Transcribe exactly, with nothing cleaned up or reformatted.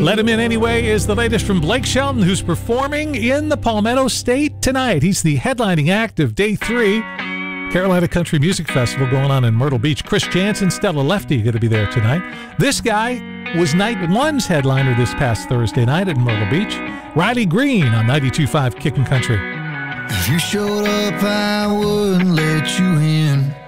Let Him In Anyway is the latest from Blake Shelton, who's performing in the Palmetto State tonight. He's the headlining act of Day three, Carolina Country Music Festival going on in Myrtle Beach. Chris Jansen, Stella Lefty are going to be there tonight. This guy was Night One's headliner this past Thursday night at Myrtle Beach. Riley Green on ninety-two point five Kickin' Country. If you showed up, I wouldn't let you in.